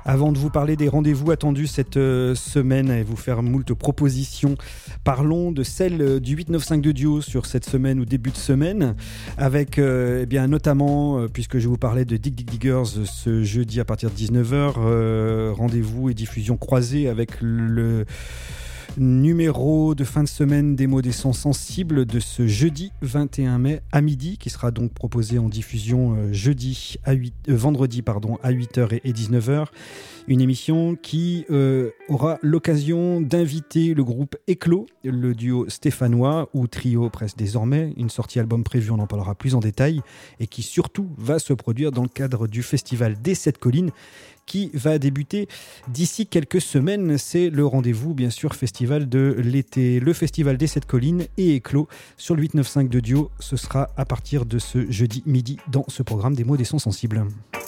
Avant de vous parler des rendez-vous attendus cette semaine et vous faire moult propositions, parlons de celle du 8-9-5 de Duo sur cette semaine ou début de semaine, avec notamment, puisque je vous parlais de Dig Dig Diggers ce jeudi à partir de 19h, rendez-vous et diffusion croisée avec le numéro de fin de semaine des mots des sons sensibles de ce jeudi 21 mai à midi, qui sera donc proposé en diffusion vendredi à 8h et 19h. Une émission qui aura l'occasion d'inviter le groupe Éclos, le duo stéphanois, ou trio presque désormais, une sortie album prévue, on en parlera plus en détail, et qui surtout va se produire dans le cadre du festival des Sept Collines, qui va débuter d'ici quelques semaines. C'est le rendez-vous, bien sûr, festival de l'été. Le festival des Sept Collines et Éclos sur le 8-9-5 de Duo. Ce sera à partir de ce jeudi midi dans ce programme des mots des sons sensibles.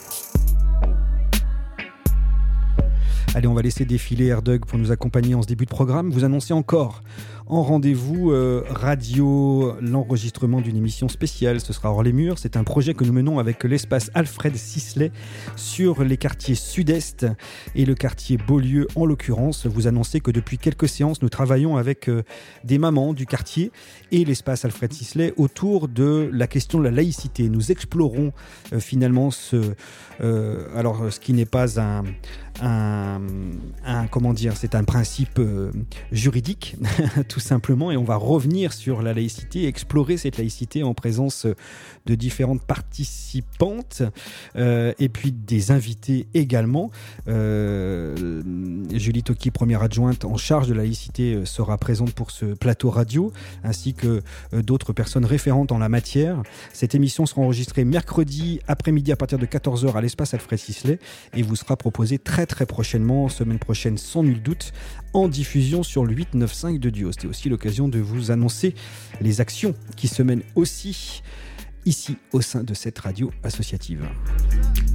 Allez, on va laisser défiler Erdug pour nous accompagner en ce début de programme. Vous annoncez encore en rendez-vous radio l'enregistrement d'une émission spéciale. Ce sera hors les murs. C'est un projet que nous menons avec l'espace Alfred Sisley sur les quartiers sud-est et le quartier Beaulieu en l'occurrence. Vous annoncez que depuis quelques séances, nous travaillons avec des mamans du quartier et l'espace Alfred Sisley autour de la question de la laïcité. Nous explorons finalement ce qui n'est pas c'est un principe juridique tout simplement, et on va revenir sur la laïcité, explorer cette laïcité en présence de différentes participantes et puis des invités également. Julie Toki, première adjointe en charge de la laïcité, sera présente pour ce plateau radio, ainsi que d'autres personnes référentes en la matière. Cette émission sera enregistrée mercredi après-midi à partir de 14h à l'espace Alfred Sisley et vous sera proposée très très prochainement, semaine prochaine sans nul doute, en diffusion sur le 8-9-5 de Duo. C'était aussi l'occasion de vous annoncer les actions qui se mènent aussi ici au sein de cette radio associative.